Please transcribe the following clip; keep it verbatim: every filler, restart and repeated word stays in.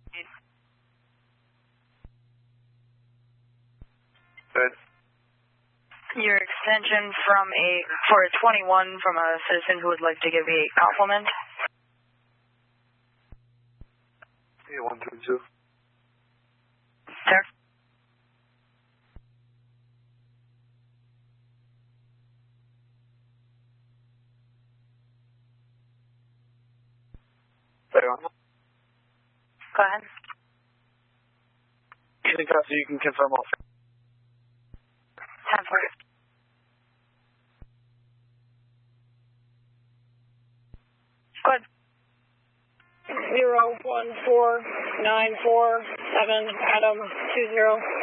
Good. Your extension from a, for a twenty-one from a citizen who would like to give a compliment. Yeah, one three two. Sir. Go ahead. You can, so you can confirm all. ten four. Good. Zero one four nine four seven Adam two zero.